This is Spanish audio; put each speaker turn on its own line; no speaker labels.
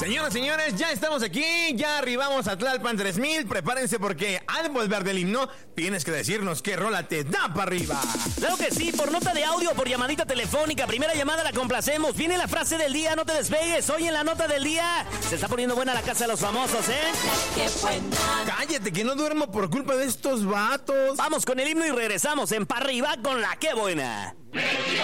Señoras, señores, ya estamos aquí, ya arribamos a Tlalpan 3000. Prepárense porque al volver del himno tienes que decirnos qué rola te da para arriba.
Claro que sí, por nota de audio, por llamadita telefónica. Primera llamada la complacemos. Viene la frase del día, no te despegues. Hoy en la nota del día se está poniendo buena la casa de los famosos, ¿eh?
¡Qué buena!
Cállate, que no duermo por culpa de estos vatos.
Vamos con el himno y regresamos en Pa' Arriba con la Qué Buena.